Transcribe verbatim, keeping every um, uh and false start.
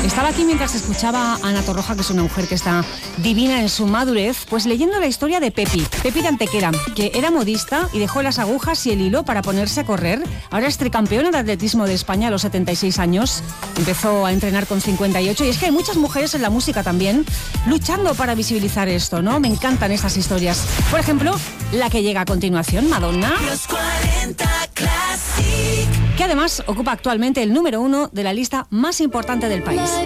Estaba aquí mientras escuchaba a Ana Torroja, que es una mujer que está divina en su madurez, pues leyendo la historia de Pepi, Pepi de Antequera, que era modista y dejó las agujas y el hilo para ponerse a correr. Ahora es tricampeona de atletismo de España a los setenta y seis años. Empezó a entrenar con cincuenta y ocho y es que hay muchas mujeres en la música también luchando para visibilizar esto, ¿no? Me encantan estas historias. Por ejemplo, la que llega a continuación, Madonna. Los cuarenta Classic. Que además ocupa actualmente el número uno de la lista más importante del país.